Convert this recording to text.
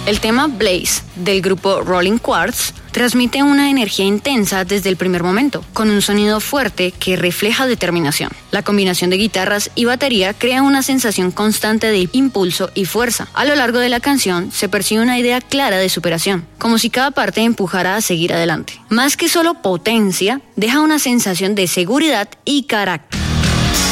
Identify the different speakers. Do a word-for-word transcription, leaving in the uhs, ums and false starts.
Speaker 1: El tema Blaze, del grupo Rolling Quartz, transmite una energía intensa desde el primer momento, con un sonido fuerte que refleja determinación. La combinación de guitarras y batería crea una sensación constante de impulso y fuerza. A lo largo de la canción se percibe una idea clara de superación, como si cada parte empujara a seguir adelante. Más que solo potencia, deja una sensación de seguridad y carácter.